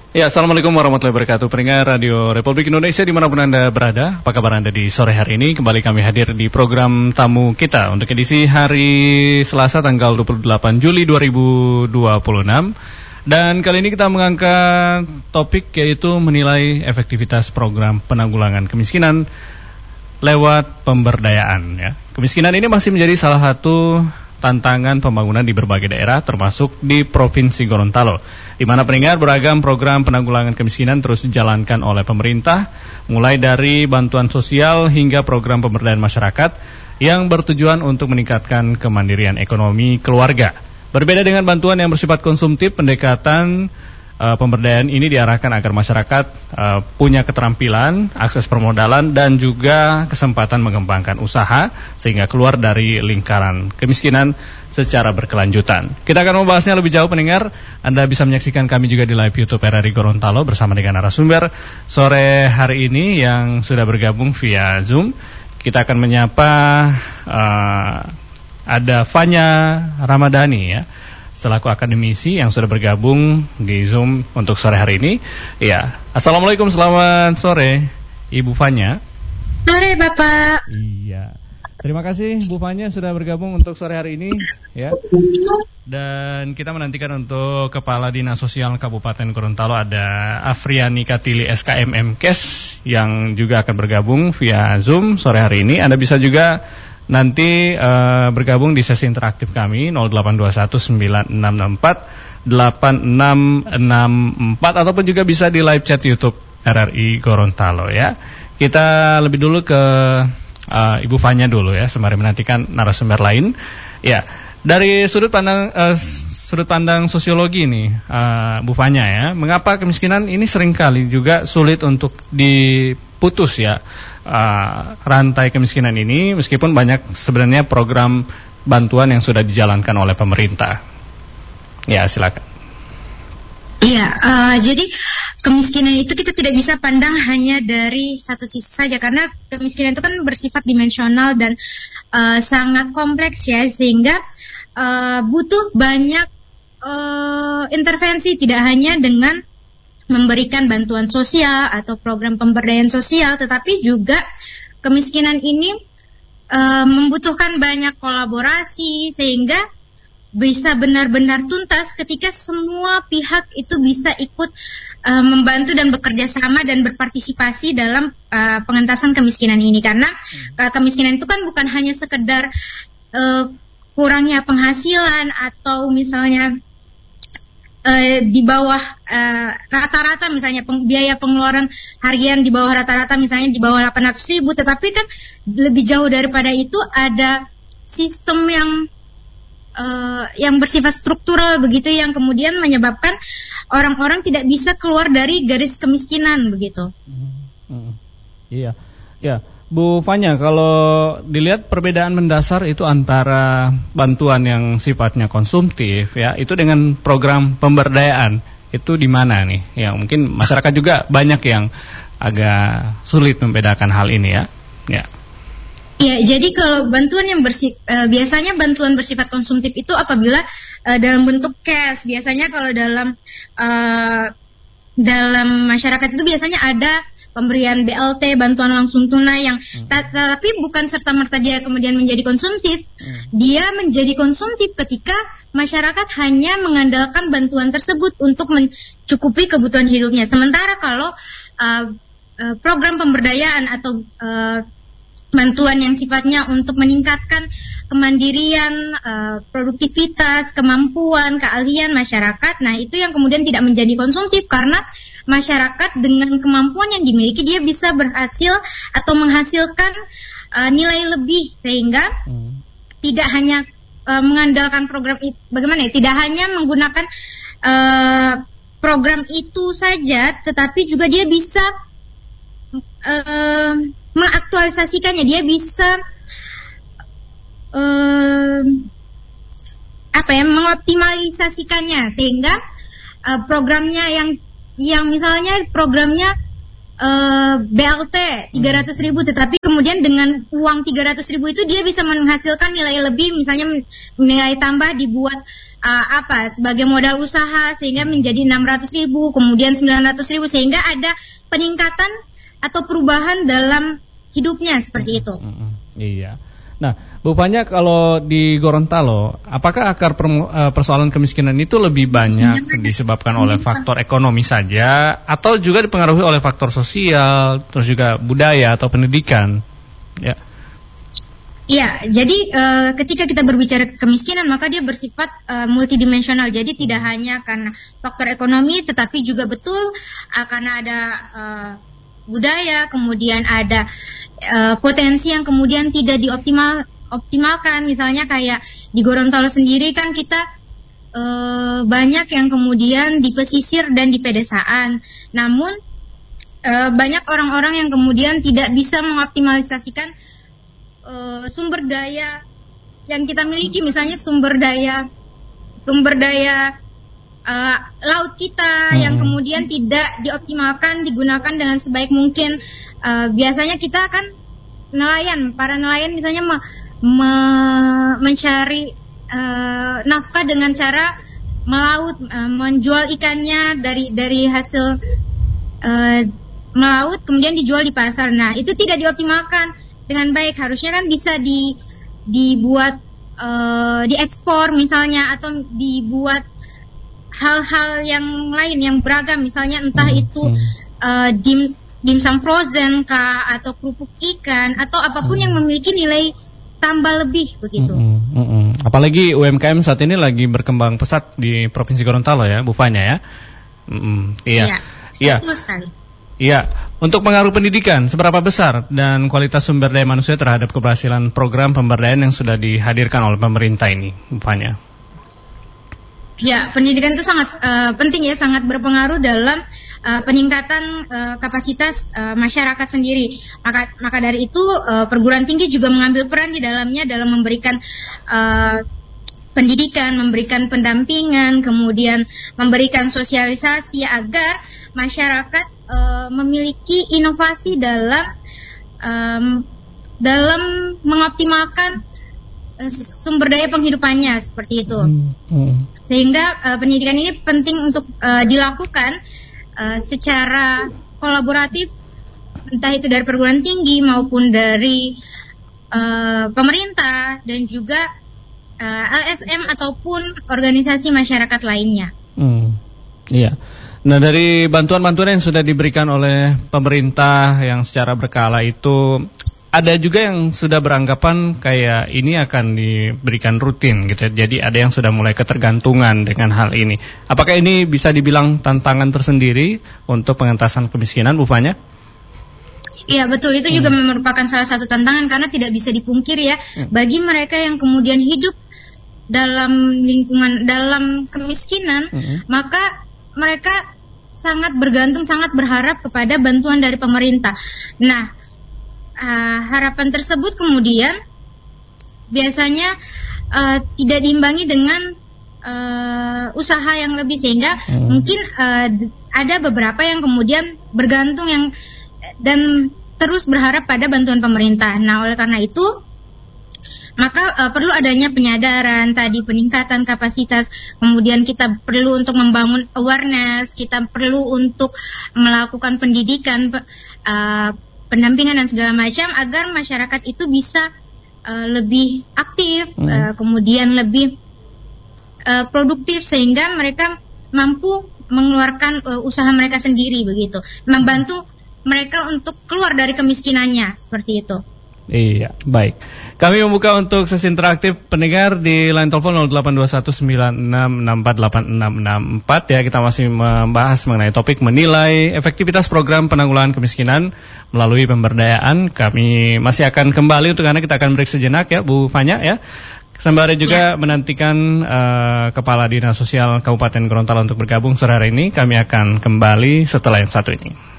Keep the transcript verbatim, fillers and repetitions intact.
Ya, Assalamualaikum warahmatullahi wabarakatuh. Pendengar Radio Republik Indonesia dimanapun Anda berada, apa kabar Anda di sore hari ini? Kembali kami hadir di program tamu kita untuk edisi hari Selasa tanggal dua puluh delapan Juli dua ribu dua puluh enam. Dan kali ini kita mengangkat topik yaitu menilai efektivitas program penanggulangan kemiskinan lewat pemberdayaan. Ya. Kemiskinan ini masih menjadi salah satu tantangan pembangunan di berbagai daerah termasuk di Provinsi Gorontalo, di mana pendengar beragam program penanggulangan kemiskinan terus dijalankan oleh pemerintah, mulai dari bantuan sosial hingga program pemberdayaan masyarakat yang bertujuan untuk meningkatkan kemandirian ekonomi keluarga. Berbeda dengan bantuan yang bersifat konsumtif, pendekatan Uh, pemberdayaan ini diarahkan agar masyarakat uh, punya keterampilan, akses permodalan, dan juga kesempatan mengembangkan usaha sehingga keluar dari lingkaran kemiskinan secara berkelanjutan. Kita akan membahasnya lebih jauh, pendengar. Anda bisa menyaksikan kami juga di live YouTube R R I Gorontalo bersama dengan narasumber sore hari ini yang sudah bergabung via Zoom. Kita akan menyapa uh, ada Fanya Ramadhani, ya, selaku akademisi yang sudah bergabung di Zoom untuk sore hari ini. Ya, Assalamualaikum, selamat sore Ibu Fanya. Sore Bapak. Iya, terima kasih Bu Fanya sudah bergabung untuk sore hari ini, ya. Dan kita menantikan untuk Kepala Dinas Sosial Kabupaten Gorontalo, ada Afriani Katili S K M M Kes yang juga akan bergabung via Zoom sore hari ini. Anda bisa juga nanti uh, bergabung di sesi interaktif kami nol delapan dua satu sembilan enam enam empat delapan enam enam empat ataupun juga bisa di live chat YouTube R R I Gorontalo, ya. Kita lebih dulu ke uh, Ibu Fanya dulu, ya, sembari menantikan narasumber lain. Ya, dari sudut pandang uh, sudut pandang sosiologi nih, uh, Bu Fanya, ya, mengapa kemiskinan ini seringkali juga sulit untuk diputus, ya, uh, rantai kemiskinan ini, meskipun banyak sebenarnya program bantuan yang sudah dijalankan oleh pemerintah. Ya, silakan. Iya, uh, jadi kemiskinan itu kita tidak bisa pandang hanya dari satu sisi saja, karena kemiskinan itu kan bersifat dimensional dan uh, sangat kompleks, ya, sehingga uh, butuh banyak uh, intervensi, tidak hanya dengan memberikan bantuan sosial atau program pemberdayaan sosial, tetapi juga kemiskinan ini uh, membutuhkan banyak kolaborasi sehingga bisa benar-benar tuntas ketika semua pihak itu bisa ikut uh, membantu dan bekerja sama dan berpartisipasi dalam uh, pengentasan kemiskinan ini. Karena uh, kemiskinan itu kan bukan hanya sekedar uh, kurangnya penghasilan atau misalnya Uh, di bawah uh, rata-rata, misalnya peng, biaya pengeluaran harian di bawah rata-rata, misalnya di bawah delapan ratus ribu, tetapi kan lebih jauh daripada itu ada sistem yang uh, yang bersifat struktural begitu, yang kemudian menyebabkan orang-orang tidak bisa keluar dari garis kemiskinan begitu. Hmm, hmm. Iya, ya. Bu Fanya, kalau dilihat perbedaan mendasar itu antara bantuan yang sifatnya konsumtif, ya, itu dengan program pemberdayaan, itu di mana nih? Ya, mungkin masyarakat juga banyak yang agak sulit membedakan hal ini, ya. Ya. Ya, jadi kalau bantuan yang bersifat uh, biasanya bantuan bersifat konsumtif itu apabila uh, dalam bentuk cash. Biasanya kalau dalam uh, dalam masyarakat itu biasanya ada pemberian B L T, bantuan langsung tunai yang hmm. tapi bukan serta-merta dia kemudian menjadi konsumtif. Hmm. Dia menjadi konsumtif ketika masyarakat hanya mengandalkan bantuan tersebut untuk mencukupi kebutuhan hidupnya. Sementara kalau uh, uh, program pemberdayaan atau uh, bantuan yang sifatnya untuk meningkatkan kemandirian, uh, produktivitas, kemampuan, keahlian masyarakat, nah itu yang kemudian tidak menjadi konsumtif, karena masyarakat dengan kemampuan yang dimiliki dia bisa berhasil atau menghasilkan uh, nilai lebih, sehingga hmm. tidak hanya uh, mengandalkan program itu, bagaimana ya, tidak hanya menggunakan uh, program itu saja, tetapi juga dia bisa uh, mengaktualisasikannya, dia bisa uh, apa ya, mengoptimalisasikannya, sehingga uh, programnya yang yang misalnya programnya Uh, B L T tiga ratus ribu, tetapi kemudian dengan uang tiga ratus ribu itu dia bisa menghasilkan nilai lebih, misalnya nilai tambah dibuat uh, apa sebagai modal usaha sehingga menjadi enam ratus ribu, kemudian sembilan ratus ribu, sehingga ada peningkatan atau perubahan dalam hidupnya seperti itu. Mm-hmm. Iya. Nah, Bu Fanya, kalau di Gorontalo, apakah akar persoalan kemiskinan itu lebih banyak disebabkan oleh faktor ekonomi saja, atau juga dipengaruhi oleh faktor sosial, terus juga budaya atau pendidikan? Ya. Iya, jadi uh, ketika kita berbicara kemiskinan, maka dia bersifat uh, multidimensional. Jadi tidak hanya karena faktor ekonomi, tetapi juga betul uh, karena ada uh, budaya, kemudian ada uh, potensi yang kemudian tidak dioptimal optimalkan. Misalnya kayak di Gorontalo sendiri kan kita uh, banyak yang kemudian di pesisir dan di pedesaan. Namun uh, banyak orang-orang yang kemudian tidak bisa mengoptimalisasikan uh, sumber daya yang kita miliki, misalnya sumber daya sumber daya Uh, laut kita hmm. yang kemudian tidak dioptimalkan, digunakan dengan sebaik mungkin. Uh, biasanya kita kan nelayan, para nelayan misalnya me, me, mencari uh, nafkah dengan cara melaut, uh, menjual ikannya dari dari hasil uh, melaut, kemudian dijual di pasar. Nah, itu tidak dioptimalkan dengan baik. Harusnya kan bisa di dibuat uh, diekspor misalnya, atau dibuat hal-hal yang lain yang beragam, misalnya entah hmm, itu hmm. Uh, dim dimsum frozen kah, atau kerupuk ikan, atau apapun hmm. yang memiliki nilai tambah lebih begitu. Hmm, hmm, hmm. Apalagi U M K M saat ini lagi berkembang pesat di Provinsi Gorontalo ya, Bu Fanya ya. Hmm, iya. Iya. Iya. Untuk pengaruh pendidikan seberapa besar dan kualitas sumber daya manusia terhadap keberhasilan program pemberdayaan yang sudah dihadirkan oleh pemerintah ini, Bu Fanya? Ya, pendidikan itu sangat uh, penting ya, sangat berpengaruh dalam uh, peningkatan uh, kapasitas uh, masyarakat sendiri. Maka maka dari itu uh, perguruan tinggi juga mengambil peran di dalamnya dalam memberikan uh, pendidikan, memberikan pendampingan, kemudian memberikan sosialisasi agar masyarakat uh, memiliki inovasi dalam um, dalam mengoptimalkan uh, sumber daya penghidupannya seperti itu. Hmm, hmm. Sehingga uh, pendidikan ini penting untuk uh, dilakukan uh, secara kolaboratif, entah itu dari perguruan tinggi maupun dari uh, pemerintah dan juga uh, L S M ataupun organisasi masyarakat lainnya. Hmm, iya. Nah, dari bantuan-bantuan yang sudah diberikan oleh pemerintah yang secara berkala itu, ada juga yang sudah beranggapan kayak ini akan diberikan rutin gitu. Jadi ada yang sudah mulai ketergantungan dengan hal ini. Apakah ini bisa dibilang tantangan tersendiri untuk pengentasan kemiskinan, Bu Fanya? Iya, betul. Itu hmm. juga merupakan salah satu tantangan, karena tidak bisa dipungkiri ya, hmm. bagi mereka yang kemudian hidup dalam lingkungan, dalam kemiskinan, hmm. maka mereka sangat bergantung, sangat berharap kepada bantuan dari pemerintah. Nah, Uh, harapan tersebut kemudian biasanya uh, tidak diimbangi dengan uh, usaha yang lebih, sehingga hmm. mungkin uh, ada beberapa yang kemudian bergantung yang dan terus berharap pada bantuan pemerintah. Nah, oleh karena itu maka uh, perlu adanya penyadaran tadi, peningkatan kapasitas, kemudian kita perlu untuk membangun awareness, kita perlu untuk melakukan pendidikan, uh, pendampingan dan segala macam, agar masyarakat itu bisa uh, lebih aktif, hmm. uh, kemudian lebih uh, produktif, sehingga mereka mampu mengeluarkan uh, usaha mereka sendiri begitu, membantu mereka untuk keluar dari kemiskinannya, seperti itu. Iya, baik. Kami membuka untuk sesi interaktif pendengar di line telepon nol delapan dua satu sembilan enam enam empat delapan enam enam empat ya. Kita masih membahas mengenai topik menilai efektivitas program penanggulangan kemiskinan melalui pemberdayaan. Kami masih akan kembali untuk karena kita akan break sejenak ya, Bu Fanya ya. Sembari juga ya. menantikan uh, Kepala Dinas Sosial Kabupaten Gorontalo untuk bergabung sore hari ini. Kami akan kembali setelah yang satu ini.